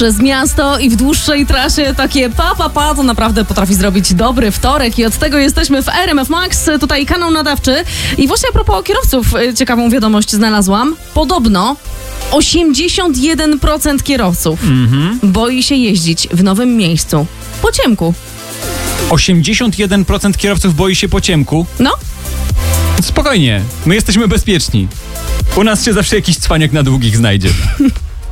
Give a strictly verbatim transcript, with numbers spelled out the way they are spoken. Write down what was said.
przez miasto i w dłuższej trasie takie pa, pa, pa, to naprawdę potrafi zrobić dobry wtorek i od tego jesteśmy w R M F Max, tutaj kanał nadawczy. I właśnie a propos kierowców, ciekawą wiadomość znalazłam. Podobno osiemdziesiąt jeden procent kierowców mm-hmm. boi się jeździć w nowym miejscu po ciemku. osiemdziesiąt jeden procent kierowców boi się po ciemku? No. Spokojnie, my jesteśmy bezpieczni. U nas się zawsze jakiś cwaniak na długich znajdzie.